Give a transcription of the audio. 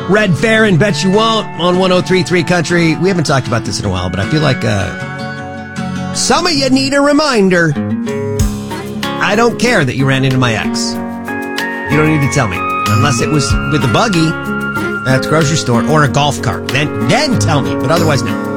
Red Fair and Bet You Won't on 103.3 Country. We haven't talked about this in a while, but I feel like some of you need a reminder. I don't care that you ran into my ex. You don't need to tell me. Unless it was with a buggy at the grocery store or a golf cart. Then tell me. But otherwise, no.